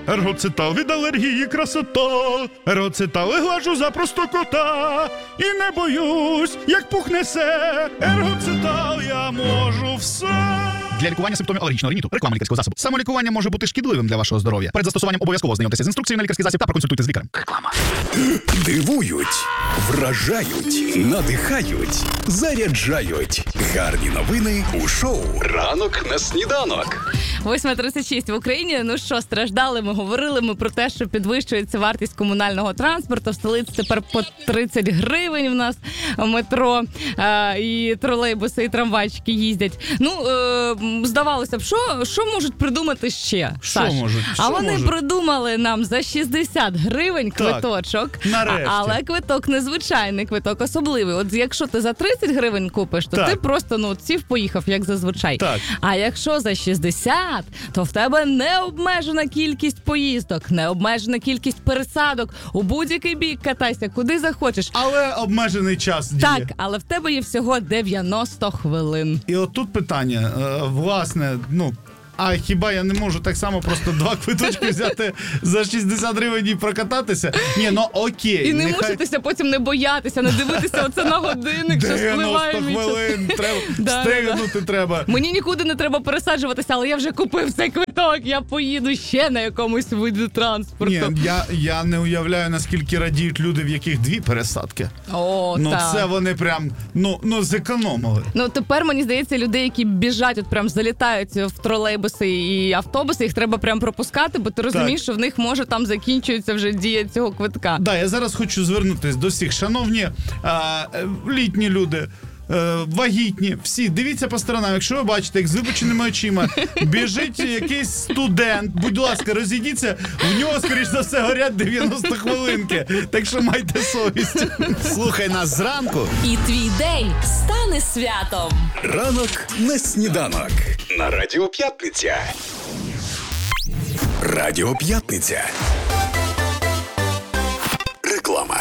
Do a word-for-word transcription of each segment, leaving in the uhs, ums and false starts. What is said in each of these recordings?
Ергоцитал від алергії красота. Ергоцитал глажу за просто кота. І не боюсь, як пух несе. Ергоцитал я можу все. Для лікування симптомів алергічного риніту. Реклама лікарського засобу. Самолікування може бути шкідливим для вашого здоров'я. Перед застосуванням обов'язково знайомтеся з інструкцією на лікарський засіб та проконсультуйте з лікарем. Реклама. Дивують, вражають, надихають, заряджають. Гарні новини у шоу «Ранок на сніданок». восьма тридцять шість в Україні. Ну що, страждали ми, говорили ми про те, що підвищується вартість комунального транспорту. В столиці тепер по тридцять гривень в нас метро, е, і тролейбуси, і трамвайчики їздять. Ну, е, здавалося б, що, що можуть придумати ще, Що Саш? можуть? А Що вони можуть? придумали нам за шістдесят гривень Так, квиточок. нарешті. А, але квиток незвичайний, квиток особливий. От якщо ти за тридцять гривень купиш, то Так. ти просто, ну, сів-поїхав, як зазвичай. Так. А якщо за шістдесят, то в тебе необмежена кількість поїздок, необмежена кількість пересадок. У будь-який бік катайся, куди захочеш. Але обмежений час діє. Так, але в тебе є всього дев'яносто хвилин. І от тут питання, е, власне, ну, а хіба я не можу так само просто два квиточки взяти за шістдесят гривень і прокататися? Ні, ну окей. І не нехай... мучитися, потім не боятися, не дивитися оце на годинник, що спливає дев'яносто мій час. хвилин, треба, Да, встигнути треба. Мені нікуди не треба пересаджуватися, але я вже купив цей квиток, я поїду ще на якомусь виді транспорту. Ні, я, я не уявляю, наскільки радіють люди, в яких дві пересадки. О, Ну так. це вони прям, ну, ну зекономили. Ну, тепер, мені здається, людей, які біжать, от прям залітають в тролейбуси і автобуси, їх треба прям пропускати, бо ти розумієш, що в них може там закінчується вже дія цього квитка. Да, я зараз хочу звернутися до всіх. Шановні а, літні люди, е, вагітні, всі, дивіться по сторонам. Якщо ви бачите, як з випученими очима біжить якийсь студент, будь ласка, розійдіться, в нього, скоріш за все, горять дев'яносто хвилинки. Так що майте совість. Слухай нас зранку. І твій день стане святом. «Ранок на сніданок» на Радіо П'ятниця. Радіо П'ятниця. Реклама.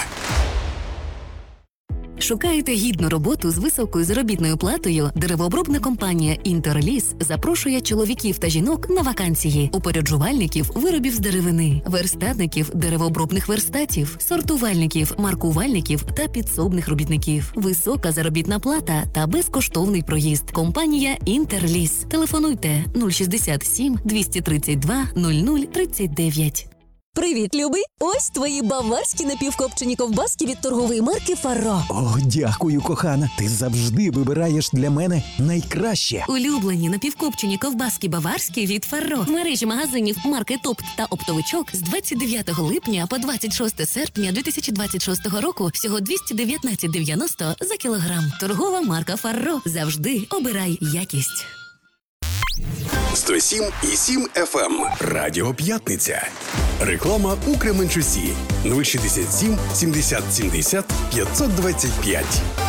Шукаєте гідну роботу з високою заробітною платою? Деревообробна компанія «Інтерліс» запрошує чоловіків та жінок на вакансії, упоряджувальників виробів з деревини, верстатників деревообробних верстатів, сортувальників, маркувальників та підсобних робітників. Висока заробітна плата та безкоштовний проїзд. Компанія «Інтерліс». Телефонуйте нуль шістдесят сім двісті тридцять два нуль нуль тридцять дев'ять. Привіт, любий! Ось твої баварські напівкопчені ковбаски від торгової марки «Фарро». О, дякую, кохана. Ти завжди вибираєш для мене найкраще. Улюблені напівкопчені ковбаски баварські від «Фарро» в мережі магазинів марки «Топт» та «Оптовичок» з двадцять дев'ятого липня по двадцять шосте серпня дві тисячі двадцять шостого року всього двісті дев'ятнадцять дев'яносто за кілограм. Торгова марка «Фарро». Завжди обирай якість. сто сім і сім еф ем. Радіо П'ятниця. Реклама у Кременчусі. нуль шістдесят сім сімдесят сімдесят п'ятсот двадцять п'ять.